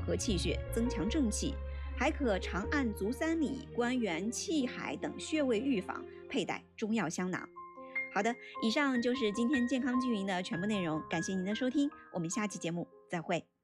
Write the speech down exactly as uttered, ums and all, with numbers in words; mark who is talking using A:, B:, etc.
A: 和气血，增强正气，还可长按足三里、关元、气海等穴位预防，佩戴中药香囊。好的，以上就是今天健康均匀的全部内容，感谢您的收听，我们下期节目再会。